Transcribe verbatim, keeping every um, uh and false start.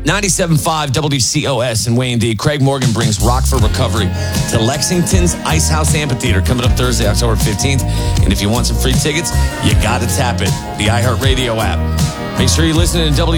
ninety-seven point five W C O S in Wayne D. Craig Morgan brings Rock for Recovery to Lexington's Ice House Amphitheater coming up Thursday, October fifteenth. And if you want some free tickets, you got to tap it. The iHeartRadio app. Make sure you listen to W